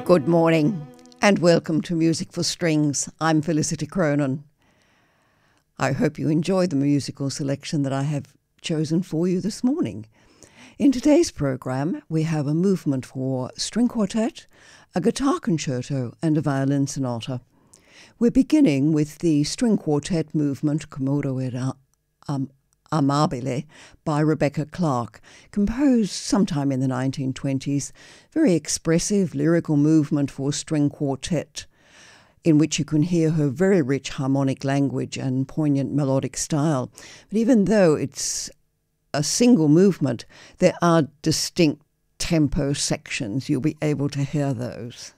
Good morning and welcome to Music for Strings. I'm Felicity Cronin. I hope you enjoy the musical selection that I have chosen for you this morning. In today's program, we have a movement for string quartet, a guitar concerto and a violin sonata. We're beginning with the string quartet movement Commodo et Amabile by Rebecca Clark, composed sometime in the 1920s, very expressive lyrical movement for string quartet, in which you can hear her very rich harmonic language and poignant melodic style. But even though it's a single movement, there are distinct tempo sections. You'll be able to hear those.